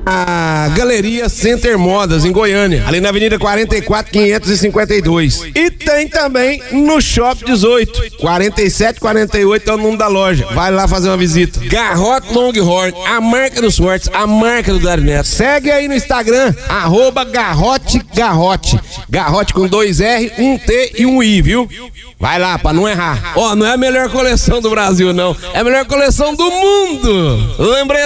a Galeria Center Modas, em Goiânia, ali na Avenida 44, 552. E tem também no Shop 18, 47, 48 é o número da loja. Vai lá fazer uma visita. Garrote Longhorn, a marca dos fortes, a marca do Dari Neto. Segue aí no Instagram, @Garrote. Garrote com 2 R, 1 T e 1 I, viu? Vai lá, pra não errar. Ó, não é a melhor coleção do Brasil, não. É a melhor coleção do mundo. Lembrei